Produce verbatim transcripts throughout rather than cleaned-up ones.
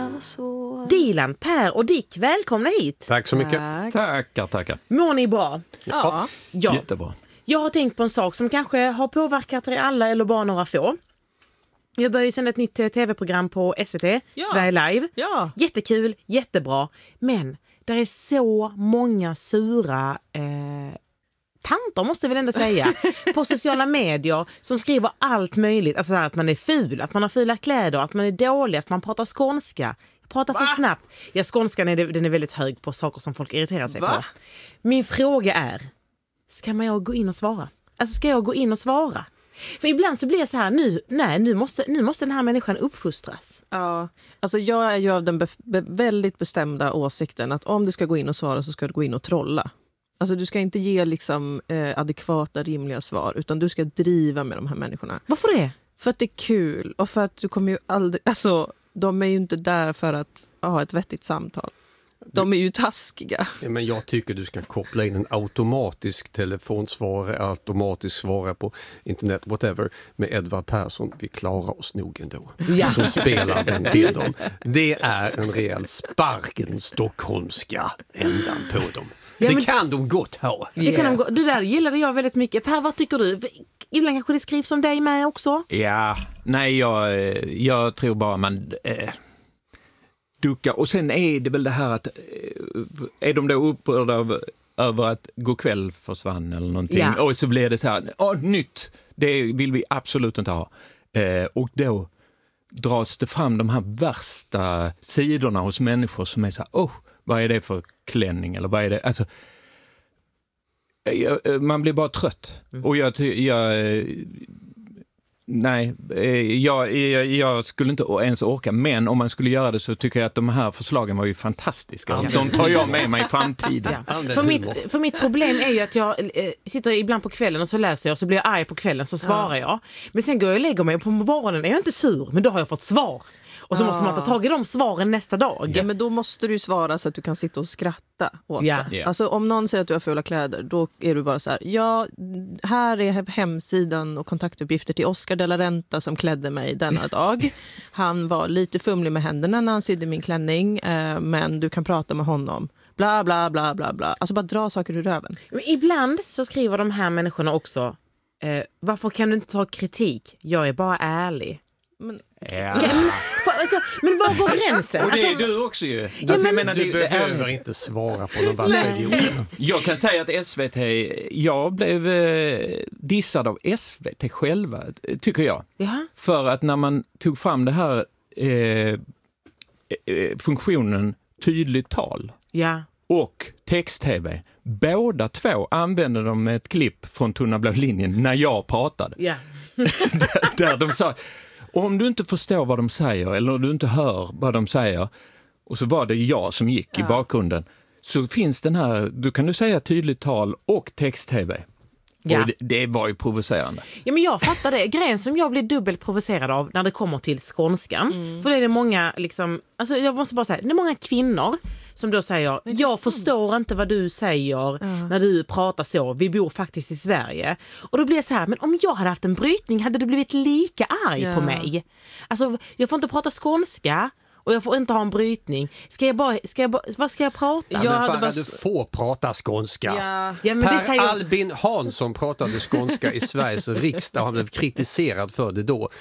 så... Dilan, Per och Dick, välkomna hit. Tack så mycket. Tack. Tackar, tackar. Mår ni bra? Ja. Ja. Jättebra. Jag har tänkt på en sak som kanske har påverkat er alla eller bara några få. Jag börjar ju sända ett nytt tv-program på S V T, Ja. Sverige Live. Ja. Jättekul, jättebra. Men där är så många sura eh, tanter, måste jag väl ändå säga, på sociala medier som skriver allt möjligt. Alltså att man är ful, att man har fula kläder, att man är dålig, att man pratar skånska. Pratar för snabbt. Ja, skånskan är, den är väldigt hög på saker som folk irriterar sig Va? på. Min fråga är, ska man jag gå in och svara? Alltså ska jag gå in och svara? För ibland så blir det så här, nu, nej, nu, måste, nu måste den här människan uppfostras. Ja, alltså jag är ju av den be- be- väldigt bestämda åsikten att om du ska gå in och svara så ska du gå in och trolla. Alltså du ska inte ge liksom eh, adekvata, rimliga svar, utan du ska driva med de här människorna. Varför det? För att det är kul och för att du kommer ju aldrig, alltså de är ju inte där för att ha ett vettigt samtal. De är ju taskiga. Ja, men jag tycker du ska koppla in en automatisk telefonsvarare, automatisk svara på internet, whatever, med Edvard Persson. Vi klarar oss nog ändå. Ja. Så spelar den till dem. Det är en rejäl sparken stockholmska ändan på dem. Ja, det men- kan de gott ha. Det, kan de gå, det där gillade jag väldigt mycket. Per, vad tycker du? Ibland kanske det skrivs om dig med också? Ja, nej, jag, jag tror bara man eh, duckar. Och sen är det väl det här att, eh, är de då upprörda över, över att gå kväll försvann eller någonting. Ja. Och så blir det så här, åh, nytt, det vill vi absolut inte ha. Eh, och då dras det fram de här värsta sidorna hos människor som är så här, åh, vad är det för klänning eller vad är det? Alltså, jag, man blir bara trött. Mm. Och jag, jag nej, jag, jag, jag skulle inte ens orka, men om man skulle göra det så tycker jag att de här förslagen var ju fantastiska. Ja. De tar jag med mig i framtiden. Ja. För, mitt, för mitt problem är ju att jag eh, sitter ibland på kvällen och så läser jag och så blir jag arg på kvällen så svarar ja. jag. Men sen går jag och lägger mig och på morgonen är jag inte sur, men då har jag fått svar. Och så Ja. måste man ta tag i de svaren nästa dag. Ja, men då måste du svara så att du kan sitta och skratta åt Ja. det. Ja. Alltså om någon säger att du har fula kläder, då är du bara så här, ja, här är hemsidan och kontaktuppgifter till Oscar de la Renta som klädde mig denna dag. Han var lite fumlig med händerna när han sydde min klänning, eh, men du kan prata med honom. Bla bla bla bla bla. Alltså bara dra saker ur röven. Men ibland så skriver de här människorna också, eh, varför kan du inte ta kritik? Jag är bara ärlig. Men, Ja. Ja, men, för, alltså, men var går gränsen? Och det är Alltså, du också ju. Alltså, men- jag, menar, Du det, det behöver är, inte svara på de värsta idioterna. jag kan säga att S V T, jag blev eh, dissad av S V T själva, tycker jag. ja. För att när man tog fram det här eh, eh, funktionen tydligt tal Ja. och text-tv, båda två använde de ett klipp från Tunna blå linjen när jag pratade. Ja. där, där de sa, om du inte förstår vad de säger eller du inte hör vad de säger, och så var det jag som gick Ja. i bakgrunden, så finns den här, du kan du säga tydligt tal och text-tv. Ja. Och det, det var ju provocerande. Ja, men jag fattar det. Grejen som jag blir dubbelt provocerad av när det kommer till skånskan. Mm. För det är det många, liksom, alltså jag måste bara säga, det är många kvinnor som då säger, Men det är jag sant. förstår inte vad du säger Ja. när du pratar så. Vi bor faktiskt i Sverige. Och då blir det så här, men om jag hade haft en brytning hade du blivit lika arg Ja. på mig. Alltså, jag får inte prata skånska och jag får inte ha en brytning. Ska jag bara, ska jag bara, vad ska jag prata? Jag Men hade Farah, bara- du får prata skånska. ja. Ja, men det Per säger... Albin Hansson pratade skånska i Sveriges riksdag och han blev kritiserad för det då.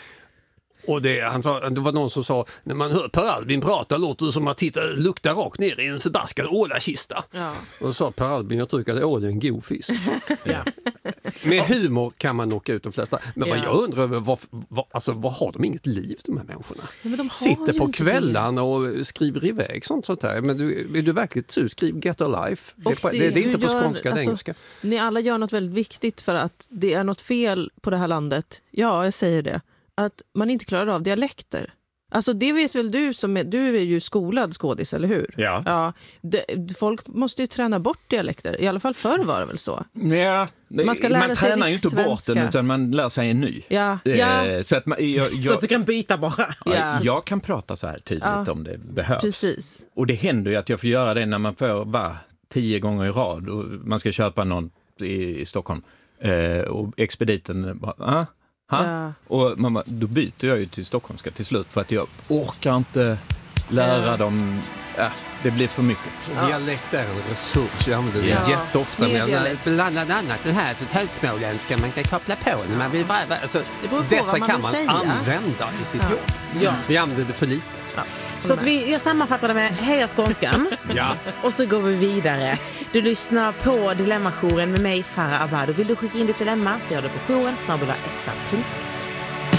Och det, han sa, det var någon som sa, när man hör Per Albin prata låter det som att titta, lukta rakt ner i en förbaskad ålakista. Ja. Och då sa Per Albin, jag tycker att ål är en god fisk. Ja. Med humor kan man knocka ut de flesta. Men vad Ja. jag undrar över, vad, vad, alltså, vad har de inget liv de här människorna? Men de har Sitter ju på inte kvällarna och skriver iväg sånt sånt där. Men du, är du verkligt sur, skriv Get a Life. Det är, Och på, det, det är du inte på gör- skånska, det är alltså, engelska. Ni alla gör något väldigt viktigt för att det är något fel på det här landet. Ja, jag säger det. Att man inte klarar av dialekter. Alltså det vet väl du som är, du är ju skolad skådis, eller hur? Ja. Ja det, folk måste ju träna bort dialekter. I alla fall förr var det väl så. Ja, Man ska lära man sig tränar ju inte bort rikssvenska. den utan man lär sig en ny. Ja, Eh, ja, Så att man, jag, Så jag, att du kan byta bara. ja. jag kan prata så här tydligt Ja. om det behövs. Precis. Och det händer ju att jag får göra det när man får va, tio gånger i rad och man ska köpa någon i, i Stockholm. Eh, och expediten bara, ah, ha? Ja. Och man bara, då byter jag ju till stockholmska till slut för att jag orkar inte lära Ja. dem, ja, det blir för mycket. Ja. Dialekt är en resurs, jag använder det Ja. jätteofta. Mer Men dialekt. bland annat den här högsmåländska man kan koppla på när man vill vara, alltså, Det beror på detta vad man kan vill man säga. använda i sitt Ja. jobb. Ja. Vi använder det för lite. Ja. Så att vi, jag sammanfattade med Heja Skånskan. Ja. Och så går vi vidare. Du lyssnar på Dilemmajouren med mig, Farah Abad. Och vill du skicka in ditt dilemma så gör det på jouren snabel-a s r punkt se.